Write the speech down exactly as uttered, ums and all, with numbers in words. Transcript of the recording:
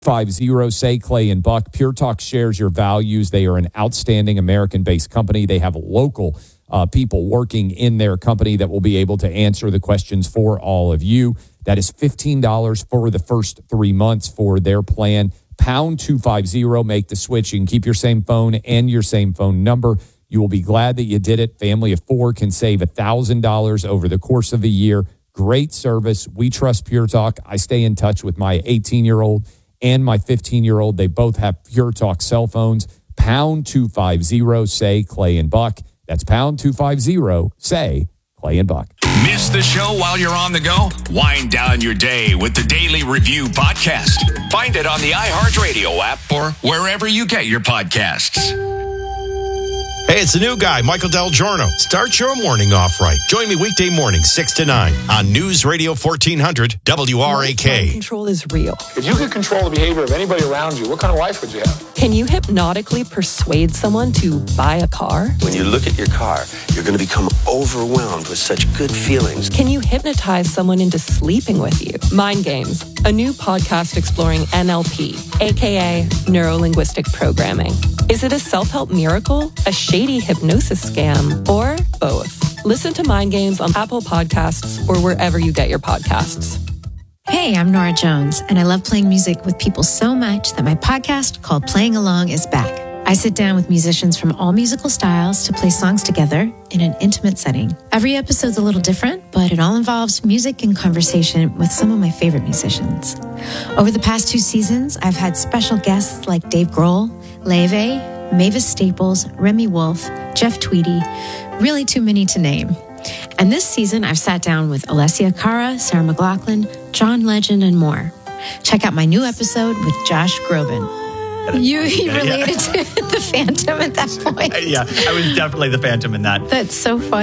five zero, say Clay and Buck. Pure Talk shares your values. They are an outstanding American-based company. They have local uh, people working in their company that will be able to answer the questions for all of you. That is fifteen dollars for the first three months for their plan. Pound two fifty, make the switch. You can keep your same phone and your same phone number. You will be glad that you did it. Family of four can save one thousand dollars over the course of a year. Great service. We trust Pure Talk. I stay in touch with my eighteen-year-old and my fifteen-year-old. They both have Pure Talk cell phones. Pound two fifty, say Clay and Buck. That's pound two fifty, say Clay and Buck. Miss the show while you're on the go? Wind down your day with the Daily Review Podcast. Find it on the iHeartRadio app or wherever you get your podcasts. Hey, it's the new guy, Michael Del Giorno. Start your morning off right. Join me weekday morning, six to nine on News Radio fourteen hundred W R A K. Mind control is real. If you could control the behavior of anybody around you, what kind of life would you have? Can you hypnotically persuade someone to buy a car? When you look at your car, you're going to become overwhelmed with such good feelings. Can you hypnotize someone into sleeping with you? Mind Games, a new podcast exploring N L P, aka Neuro-Linguistic Programming. Is it a self-help miracle, a shady hypnosis scam, or both? Listen to Mind Games on Apple Podcasts or wherever you get your podcasts. Hey, I'm Nora Jones, and I love playing music with people so much that my podcast called Playing Along is back. I sit down with musicians from all musical styles to play songs together in an intimate setting. Every episode's a little different, but it all involves music and conversation with some of my favorite musicians. Over the past two seasons, I've had special guests like Dave Grohl, Leve, Mavis Staples, Remy Wolf, Jeff Tweedy, really too many to name. And this season, I've sat down with Alessia Cara, Sarah McLachlan, John Legend, and more. Check out my new episode with Josh Groban. You, you related yeah. to the Phantom at that point? Yeah, I was definitely the Phantom in that. That's so funny.